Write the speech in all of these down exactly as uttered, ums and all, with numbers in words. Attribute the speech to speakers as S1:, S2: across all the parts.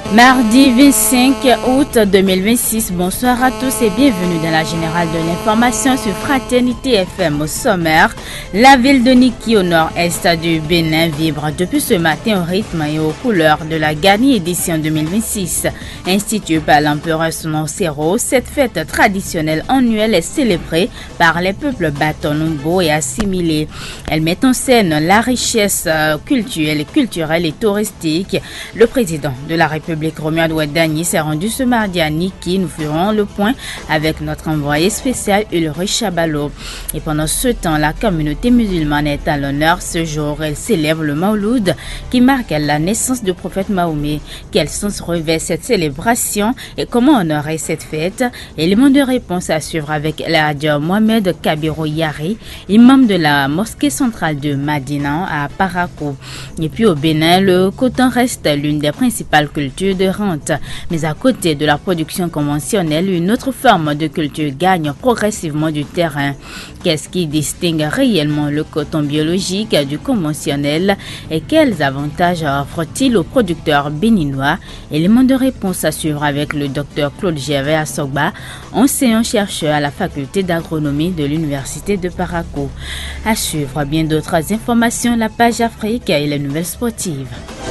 S1: Mardi vingt-cinq août deux mille vingt-six, bonsoir à tous et bienvenue dans la générale de l'information sur Fraternité F M. Au sommaire, la ville de Niki au nord-est du Bénin vibre depuis ce matin au rythme et aux couleurs de la Gani édition deux mille vingt-six. Instituée par l'empereur Sononcero, cette fête traditionnelle annuelle est célébrée par les peuples Batonumbo et assimilés. Elle met en scène la richesse culturelle, culturelle et touristique. Le président de la République Romuald Ouadani s'est rendu ce mardi à Niki. Nous ferons le point avec notre envoyé spécial Ulrich Chabalo. Et pendant ce temps, la communauté musulmane est à l'honneur. Ce jour, elle célèbre le Mauloud qui marque la naissance du prophète Mahomet. Quel sens revêt cette célébration et comment honorer cette fête? Élément de réponse à suivre avec l'Hadj Mohamed Kabiro Yari, imam de la mosquée centrale de Madina à Parakou. Et puis au Bénin, le coton reste l'une des principales cultures de rente. Mais à côté de la production conventionnelle, une autre forme de culture gagne progressivement du terrain. Qu'est-ce qui distingue réellement le coton biologique du conventionnel et quels avantages offre-t-il aux producteurs béninois? Élément de réponse à suivre avec le docteur Claude Gervais Assogba, enseignant-chercheur à la faculté d'agronomie de l'université de Parakou. À suivre bien d'autres informations, la page Afrique et les nouvelles sportives.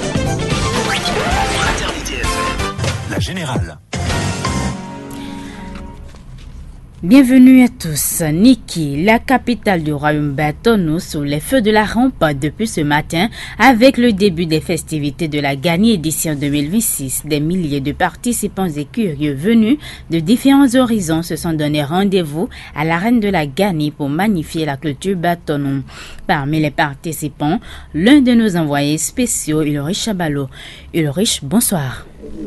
S2: La générale.
S1: Bienvenue à tous. Niki, la capitale du royaume Batonou, sous les feux de la rampe depuis ce matin avec le début des festivités de la Gani édition deux mille vingt-six. Des milliers de participants et curieux venus de différents horizons se sont donné rendez-vous à l'arène de la Gani pour magnifier la culture Batonou. Parmi les participants, l'un de nos envoyés spéciaux, Ulrich Chabalo. Ulrich, bonsoir.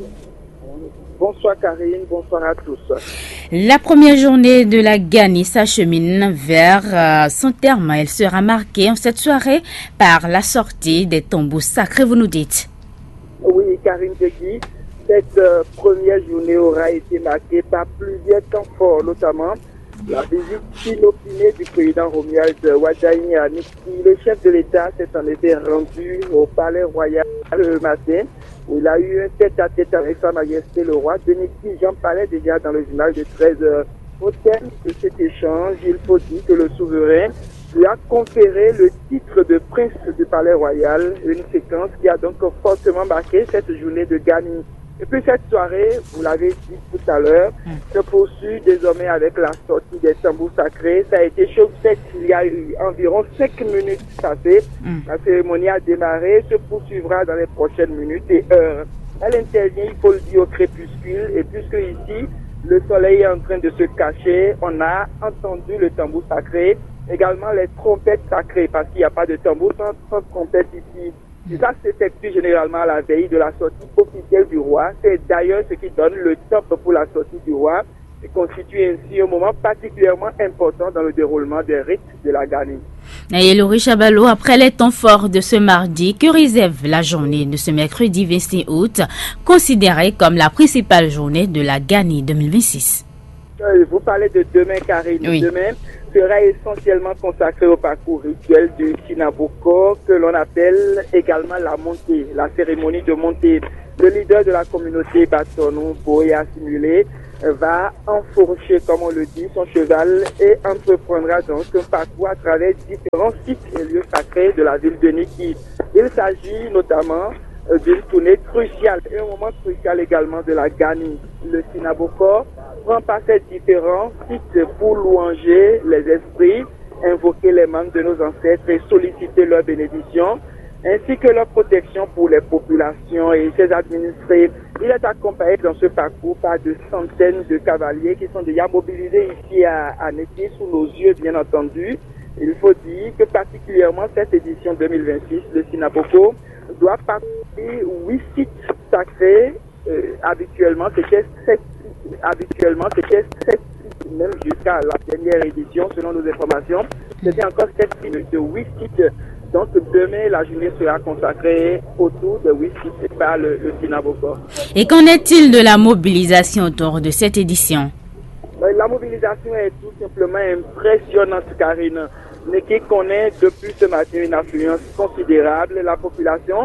S3: Bonsoir Karine, bonsoir à tous.
S1: La première journée de la Gani s'achemine vers euh, son terme. Elle sera marquée en cette soirée par la sortie des tambours sacrés, vous nous dites.
S3: Oui, Karine Degui, cette euh, première journée aura été marquée par plusieurs temps forts, notamment la visite inopinée du président Romuald Ouadani à Niki. Le chef de l'État s'est en effet rendu au palais royal le matin. Il a eu un tête-à-tête avec Sa Majesté le roi de Niki. J'en parlais déjà dans le journal de treize heures. Au terme de cet échange, il faut dire que le souverain lui a conféré le titre de prince du palais royal, une séquence qui a donc fortement marqué cette journée de Gani. Et puis cette soirée, vous l'avez dit tout à l'heure, se poursuit désormais avec la sortie des tambours sacrés. Ça a été chose faite il y a eu environ cinq minutes passées. La cérémonie a démarré, se poursuivra dans les prochaines minutes et heures. Elle intervient, il faut le dire, au crépuscule. Et puisque ici, le soleil est en train de se cacher, on a entendu le tambour sacré, également les trompettes sacrées, parce qu'il n'y a pas de tambour sans, sans trompette ici. Et ça s'effectue généralement à la veille de la sortie officielle du roi. C'est d'ailleurs ce qui donne le top pour la sortie du roi et constitue ainsi un moment particulièrement important dans le déroulement des rites de la Gani.
S1: Et Ulrich Chabalo, après les temps forts de ce mardi, que réserve la journée de ce mercredi vingt-six août, considérée comme la principale journée de la Gani deux mille vingt-six?
S3: Vous parlez de demain, Karine.
S1: Oui.
S3: Demain sera essentiellement consacré au parcours rituel du Sinaboko, que l'on appelle également la montée, la cérémonie de montée. Le leader de la communauté Batonou, Boé assimilé, va enfourcher, comme on le dit, son cheval et entreprendra donc un parcours à travers différents sites et lieux sacrés de la ville de Niki. Il s'agit notamment d'une tournée cruciale et un moment crucial également de la Gani. Le Sinaboko prend par ces différents sites pour louanger les esprits, invoquer les membres de nos ancêtres et solliciter leur bénédiction, ainsi que leur protection pour les populations et ses administrés. Il est accompagné dans ce parcours par de centaines de cavaliers qui sont déjà mobilisés ici à, à Niki, sous nos yeux bien entendu. Il faut dire que particulièrement cette édition deux mille vingt-six, le Sinaboko doit parcourir huit sites sacrés. Euh, habituellement, c'était sept habituellement c'était sept sites, même jusqu'à la dernière édition, selon nos informations. C'était encore sept sites de huit sites. Donc demain, la journée sera consacrée autour de huit sites par le, le Sinaboko.
S1: Et qu'en est-il de la mobilisation autour de cette édition?
S3: La mobilisation est tout simplement impressionnante, Karine. Mais qui connaît depuis ce matin une affluence considérable. La population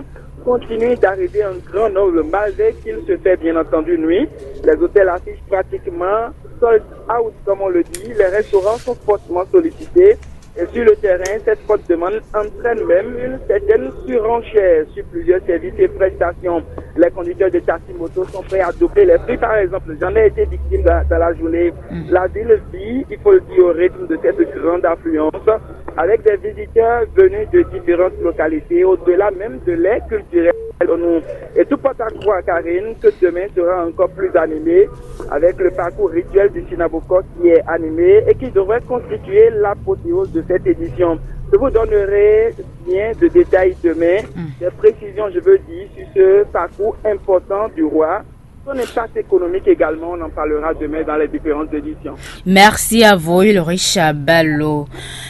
S3: continue d'arriver un grand nombre, malgré qu'il se fait bien entendu nuit. Les hôtels affichent pratiquement sold out, comme on le dit. Les restaurants sont fortement sollicités. Et sur le terrain, cette forte demande entraîne même une certaine surenchère sur plusieurs services et prestations. Les conducteurs de taxi moto sont prêts à doubler les prix. Par exemple, j'en ai été victime dans, dans la journée. La ville vit, il faut le dire, au rythme de cette grande affluence, avec des visiteurs venus de différentes localités, au-delà même de l'air culturel. Et tout porte à croire, Karine, que demain sera encore plus animé, avec le parcours rituel du Sinaboko qui est animé et qui devrait constituer l'apothéose de cette édition. Je vous donnerai bien de détails demain, des précisions, je veux dire, sur ce parcours important du roi. Son impact économique également, on en parlera demain dans les différentes éditions.
S1: Merci à vous, Ulrich Ballot.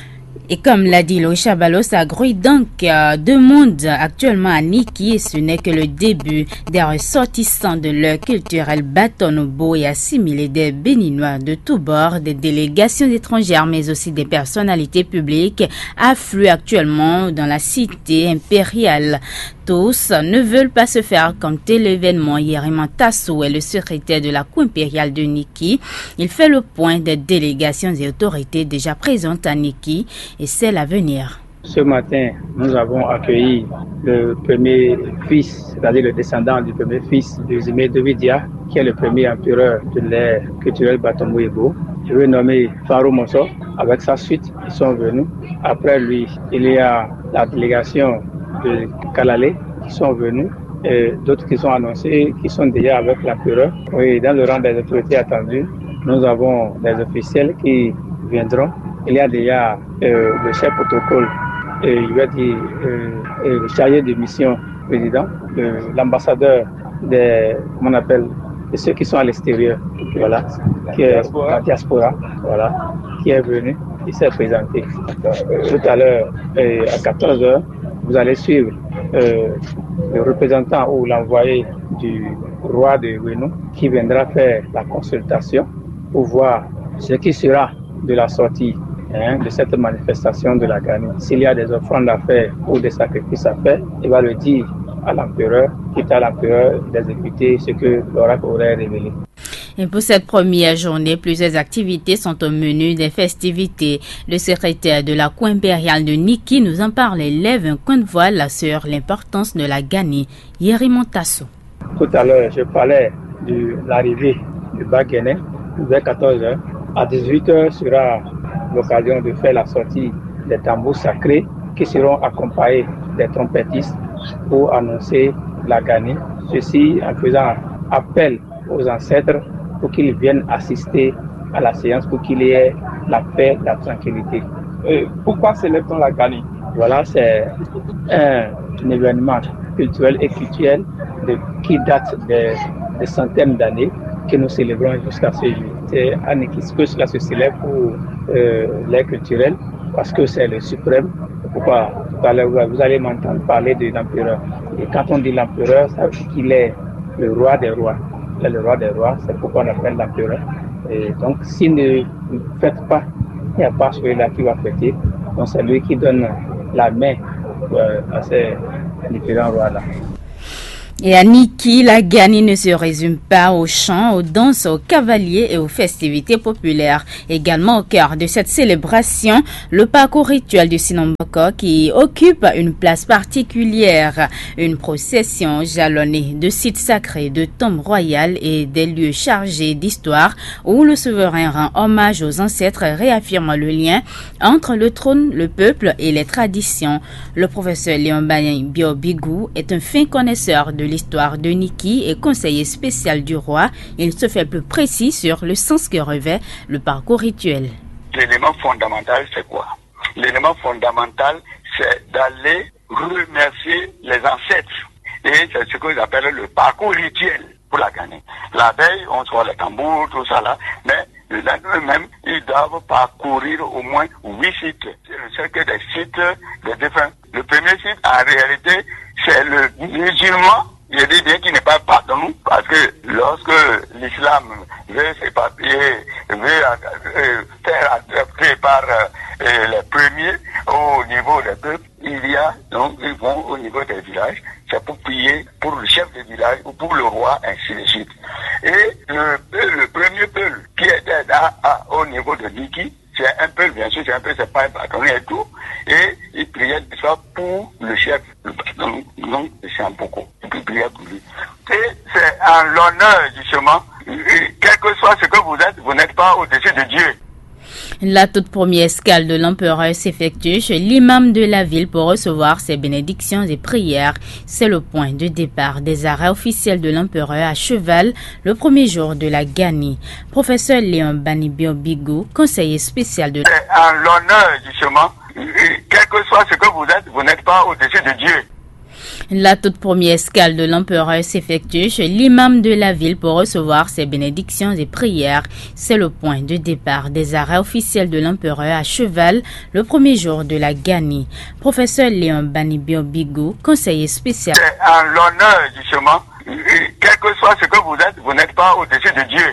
S1: Et comme l'a dit Loïc Chabalo, ça grouille donc euh, de monde actuellement à Niki et ce n'est que le début des ressortissants de leur culturel Batonobo et assimilés des Béninois de tous bords, des délégations étrangères mais aussi des personnalités publiques affluent actuellement dans la cité impériale. Tous ne veulent pas se faire compter l'événement. Yeriman Tassou est le secrétaire de la Cour impériale de Niki. Il fait le point des délégations et autorités déjà présentes à Niki et celles à venir.
S4: Ce matin, nous avons accueilli le premier fils, c'est-à-dire le descendant du premier fils de Zimé de Vidia, qui est le premier empereur de l'ère culturelle Batonobo. Je vais nommer Faro Mosso. Avec sa suite, ils sont venus. Après lui, il y a la délégation de Kalale qui sont venus et d'autres qui sont annoncés, qui sont déjà avec l'empereur. Oui, dans le rang des autorités attendues, nous avons des officiels qui viendront. Il y a déjà euh, le chef protocole, et il va dire euh, euh, le chargé de mission président, euh, l'ambassadeur des, comment on appelle, de ceux qui sont à l'extérieur, voilà, qui est la diaspora, voilà, qui est venu, il s'est présenté. Tout à l'heure, euh, à quatorze heures, vous allez suivre euh, le représentant ou l'envoyé du roi de Weno qui viendra faire la consultation pour voir ce qui sera de la sortie hein, de cette manifestation de la Gani. S'il y a des offrandes à faire ou des sacrifices à faire, il va le dire à l'empereur, quitte à l'empereur d'exécuter ce que l'oracle aurait révélé.
S1: Et pour cette première journée, plusieurs activités sont au menu des festivités. Le secrétaire de la Cour impériale de Niki nous en parle et lève un coin de voile sur l'importance de la Gani. Yeriman Tassou.
S4: Tout à l'heure, je parlais de l'arrivée du Baguené vers quatorze heures. À dix-huit heures sera l'occasion de faire la sortie des tambours sacrés qui seront accompagnés des trompettistes pour annoncer la Gani. Ceci en faisant appel aux ancêtres pour qu'ils viennent assister à la séance, pour qu'il y ait la paix, la tranquillité.
S5: Et pourquoi célèbre-t-on la Gani?
S4: Voilà, c'est un, un événement culturel et culturel de, qui date de, de centaines d'années que nous célébrons jusqu'à ce jour. C'est à Niki que cela se célèbre pour euh, l'ère culturelle parce que c'est le suprême. Pourquoi? Tout à l'heure, vous allez m'entendre parler de l'empereur. Et quand on dit l'empereur, ça veut dire qu'il est le roi des rois. Il est le roi des rois, c'est pourquoi on appelle l'empereur. Et donc, s'il ne fête pas, il n'y a pas celui-là qui va fêter. Donc, c'est lui qui donne la main euh, à ces différents rois-là.
S1: Et à Niki, la Gani ne se résume pas aux chants, aux danses, aux cavaliers et aux festivités populaires. Également au cœur de cette célébration, le parcours rituel du Sinamboko qui occupe une place particulière. Une procession jalonnée de sites sacrés, de tombes royales et des lieux chargés d'histoire où le souverain rend hommage aux ancêtres et réaffirme le lien entre le trône, le peuple et les traditions. Le professeur Léon Bayen Biobigou est un fin connaisseur de l'histoire de Niki et conseiller spécial du roi. Il se fait plus précis sur le sens que revêt le parcours rituel.
S6: L'élément fondamental, c'est quoi? L'élément fondamental, c'est d'aller remercier les ancêtres. Et c'est ce que j'appelle le parcours rituel pour la Gani. La veille, on soit les tambours, tout ça là, mais le lendemain même, ils doivent parcourir au moins huit sites. C'est le cercle des sites des défunts. Le premier site, en réalité, c'est le musulman. Je dis bien qu'il n'est pas partout nous, parce que lorsque l'islam veut s'éparpiller, veut euh, faire adopter par euh, les premiers au niveau des peuples, il y a, donc ils vont au niveau des villages, c'est pour prier pour le chef de village ou pour le roi, ainsi de suite. Et le, le premier peuple qui était là, à, au niveau de Niki, c'est un peu, bien sûr, c'est un peu, c'est pas un bâtonnet et tout. Et il priait de ça pour le chef, le bâton, donc c'est un beaucoup. Et puis il priait pour lui. Et c'est en l'honneur, justement, quel que soit ce que vous êtes, vous n'êtes pas au-dessus de Dieu.
S1: La toute première escale de l'empereur s'effectue chez l'imam de la ville pour recevoir ses bénédictions et prières. C'est le point de départ des arrêts officiels de l'empereur à cheval le premier jour de la Gani. Professeur Léon Banibio Bigo, conseiller spécial de...
S6: En l'honneur, justement, quel que soit ce que vous êtes, vous n'êtes pas au-dessus de Dieu.
S1: La toute première escale de l'empereur s'effectue chez l'imam de la ville pour recevoir ses bénédictions et prières. C'est le point de départ des arrêts officiels de l'empereur à cheval le premier jour de la Gani. Professeur Léon Banibio Bigo, conseiller spécial.
S6: En l'honneur, justement, quel que soit ce que vous êtes, vous n'êtes pas au-dessus de Dieu.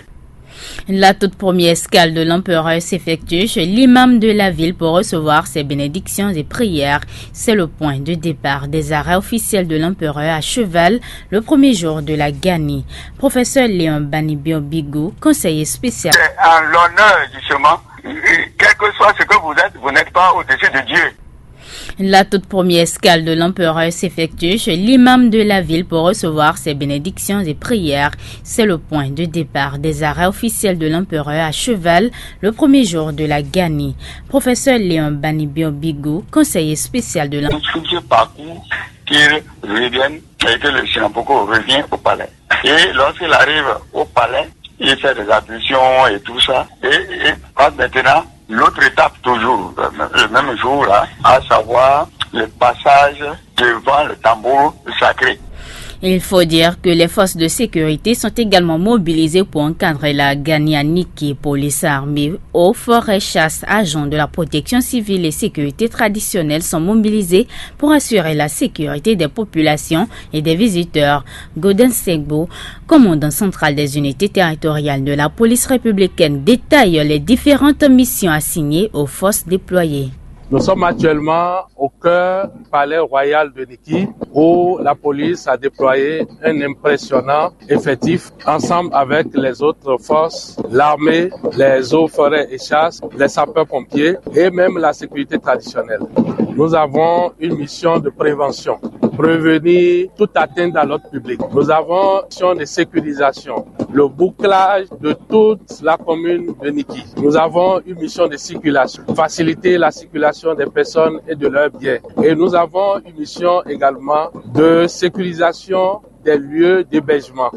S1: La toute première escale de l'empereur s'effectue chez l'imam de la ville pour recevoir ses bénédictions et prières. C'est le point de départ des arrêts officiels de l'empereur à cheval le premier jour de la Gani. Professeur Léon Banibio Bigo, conseiller spécial.
S6: En l'honneur, justement, quel que soit ce que vous êtes, vous n'êtes pas au-dessus de Dieu.
S1: La toute première escale de l'empereur s'effectue chez l'imam de la ville pour recevoir ses bénédictions et prières. C'est le point de départ des arrêts officiels de l'empereur à cheval le premier jour de la Gani. Professeur Léon Banibio Bigo, conseiller spécial de l'empereur.
S6: Ce parcours qu'il revienne et que le Sinampoko revient au palais. Et lorsqu'il arrive au palais, il fait des ablutions et tout ça. Et, et passe maintenant l'autre étape toujours, le même jour là, à savoir le passage devant le tambour sacré.
S1: Il faut dire que les forces de sécurité sont également mobilisées pour encadrer la Gani à Niki. Police, armée, eaux, forêts, chasse, agents de la protection civile et sécurité traditionnelle sont mobilisés pour assurer la sécurité des populations et des visiteurs. Godin Segbo, commandant central des unités territoriales de la police républicaine, détaille les différentes missions assignées aux forces déployées.
S7: Nous sommes actuellement au cœur du palais royal de Niki où la police a déployé un impressionnant effectif ensemble avec les autres forces, l'armée, les eaux, forêts et chasse, les sapeurs-pompiers et même la sécurité traditionnelle. Nous avons une mission de prévention, prévenir toute atteinte à l'ordre public. Nous avons une mission de sécurisation, le bouclage de toute la commune de Niki. Nous avons une mission de circulation, faciliter la circulation des personnes et de leurs biens. Et nous avons une mission également de sécurisation des lieux d'hébergement.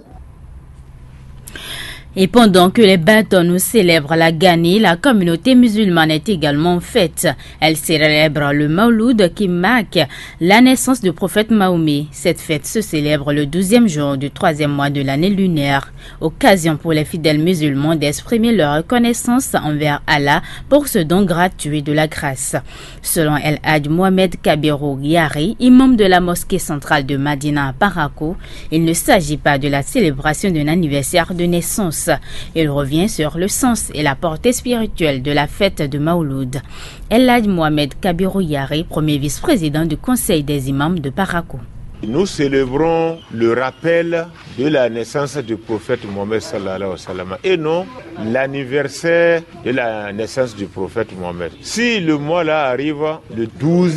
S1: Et pendant que les bâtons célèbrent la Gani, la communauté musulmane est également fête. Elle célèbre le Mawloud qui marque la naissance du prophète Mahomet. Cette fête se célèbre le douzième jour du troisième mois de l'année lunaire. Occasion pour les fidèles musulmans d'exprimer leur reconnaissance envers Allah pour ce don gratuit de la grâce. Selon El Hadj Mohamed Kabirou Yari, imam de la mosquée centrale de Madina à Parako, il ne s'agit pas de la célébration d'un anniversaire de naissance. Il revient sur le sens et la portée spirituelle de la fête de Mawloud. El Hadj Mohamed Kabirou Yari, premier vice-président du Conseil des imams de Parako.
S8: Nous célébrons le rappel de la naissance du prophète Mohammed sallallahu alayhi wa sallam et non l'anniversaire de la naissance du prophète Mohammed. Si le mois là arrive le douze